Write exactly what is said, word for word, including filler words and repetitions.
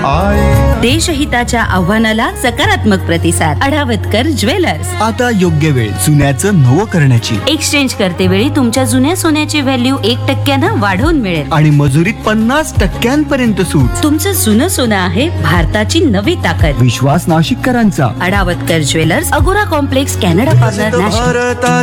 देशहिताच्या आव्हानाला सकारात्मक प्रतिसाद. अडावतकर ज्वेलर्स. आता योग्य वेळ जुन्याचं नवं करण्याची. एक्सचेंज करते वेळी तुमच्या जुन्या सोन्याची व्हॅल्यू एक टक्क्यानं वाढवून मिळेल आणि मजुरीत पन्नास टक्क्यांपर्यंत सूट. तुमचं जुनं सोनं आहे भारताची नवी ताकद. विश्वास नाशिककरांचा. अडावतकर ज्वेलर्स, अगोरा कॉम्प्लेक्स, कॅनडा कॉर्नर, नाशिक.